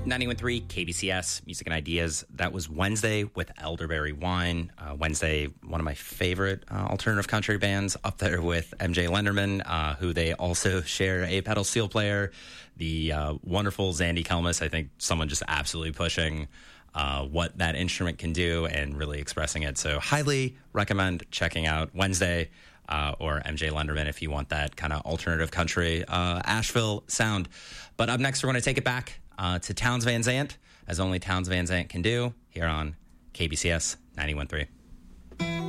91.3 KBCS, Music and Ideas. That was Wednesday with Elderberry Wine. Wednesday, one of my favorite alternative country bands, up there with MJ Lenderman, who they also share a pedal steel player. The wonderful Zandy Kelmis, I think someone just absolutely pushing what that instrument can do and really expressing it. So highly recommend checking out Wednesday or MJ Lenderman if you want that kind of alternative country Asheville sound. But up next, we're going to take it back to Townes Van Zandt, as only Townes Van Zandt can do, here on KBCS 91.3.